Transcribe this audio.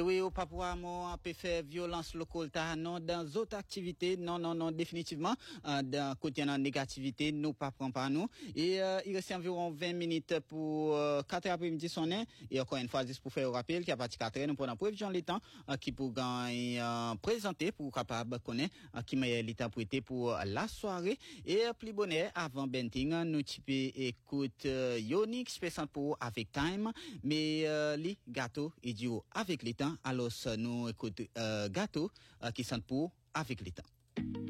Oui, au Papua, on peut faire violence locale, non, dans d'autres activités, non, définitivement, dans côté de négativité, nous pas prendre par nous. Et, il reste environ 20 minutes pour, 4 après-midi sonner. Et encore une fois, juste pour faire un rappel, qu'il y a parti 4 heures, nous prenons prévision les temps, qui pour gagner, présenter, pour capable connaître, qui meilleur l'état prêté pour la soirée. Et, plus bonheur, avant Benting, nous type écoute, Yonix, spécial pour avec time, mais, les gâteaux et duo avec les temps. Alors, nous écoutons gâteau qui sont pour avec les temps.